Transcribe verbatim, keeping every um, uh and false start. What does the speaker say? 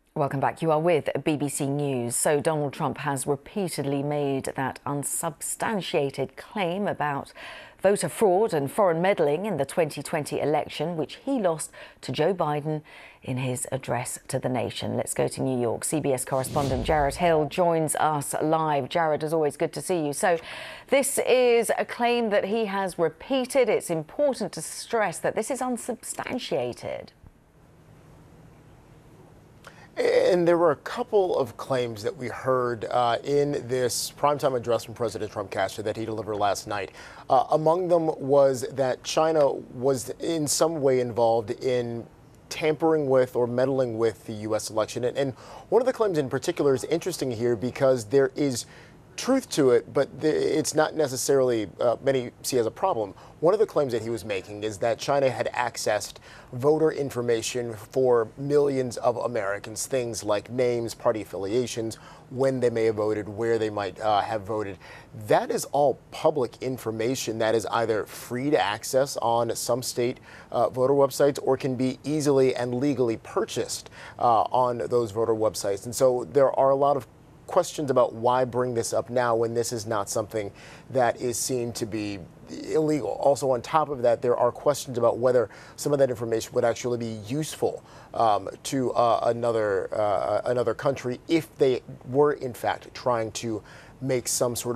Welcome back. You are with B B C News. So Donald Trump has repeatedly made that unsubstantiated claim about voter fraud and foreign meddling in the twenty twenty election, which he lost to Joe Biden in his address to the nation. Let's go to New York. C B S correspondent Jared Hill joins us live. Jared, as always, good to see you. So this is a claim that he has repeated. It's important to stress that this is unsubstantiated. And there were a couple of claims that we heard uh, in this primetime address from President Trump Castro that he delivered last night. Uh, among them was that China was in some way involved in tampering with or meddling with the U S election. And, and one of the claims in particular is interesting here because there is truth to it, but it's not necessarily uh, many see as a problem. One of the claims that he was making is that China had accessed voter information for millions of Americans, things like names, party affiliations, when they may have voted, where they might uh, have voted. That is all public information that is either free to access on some state uh, voter websites or can be easily and legally purchased uh, on those voter websites. And so there are a lot of questions about why bring this up now when this is not something that is seen to be illegal. Also, on top of that, there are questions about whether some of that information would actually be useful um, to uh, another uh, another country if they were in fact trying to make some sort of